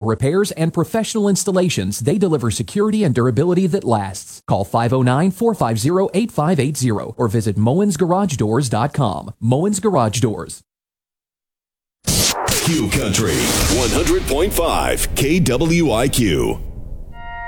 repairs and professional installations, they deliver security and durability that lasts. Call 509-450-8580 or visit MowensGarageDoors.com. Mowens Garage Doors. Q Country 100.5 KWIQ.